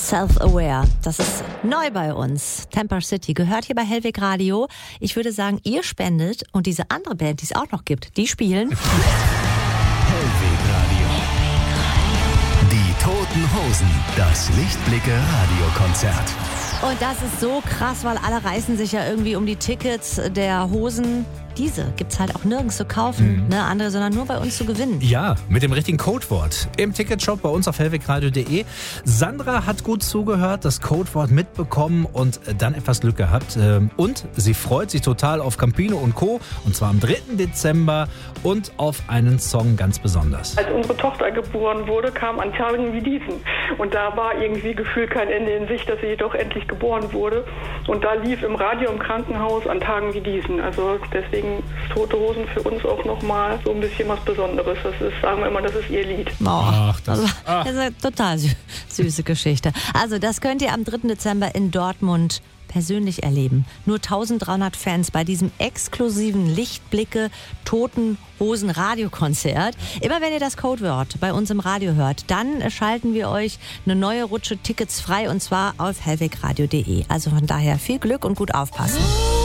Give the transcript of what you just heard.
Self-Aware. Das ist neu bei uns. Temper City gehört hier bei Hellweg Radio. Ich würde sagen, ihr spendet und diese andere Band, die es auch noch gibt, die spielen. Hellweg Radio. Die Toten Hosen. Das Lichtblicke-Radiokonzert. Und das ist so krass, weil alle reißen sich ja irgendwie um die Tickets der Hosen. Diese gibt's halt auch nirgends zu kaufen, ne, andere, sondern nur bei uns zu gewinnen. Ja, mit dem richtigen Codewort. Im Ticketshop bei uns auf hellwegradio.de. Sandra hat gut zugehört, das Codewort mitbekommen und dann etwas Glück gehabt. Und sie freut sich total auf Campino und Co. Und zwar am 3. Dezember und auf einen Song ganz besonders. Als unsere Tochter geboren wurde, kam an Tagen wie diesen. Und da war irgendwie gefühlt kein Ende in Sicht, dass sie jedoch endlich geboren wurde. Und da lief im Radio im Krankenhaus an Tagen wie diesen. Also deswegen Tote Hosen für uns auch nochmal so ein bisschen was Besonderes. Das ist, sagen wir immer, das ist ihr Lied. Ach, das ist eine total süße Geschichte. Also das könnt ihr am 3. Dezember in Dortmund persönlich erleben. Nur 1300 Fans bei diesem exklusiven Lichtblicke Toten Hosen Radiokonzert. Immer wenn ihr das Codewort bei uns im Radio hört, dann schalten wir euch eine neue Rutsche Tickets frei und zwar auf hellwegradio.de. Also von daher viel Glück und gut aufpassen.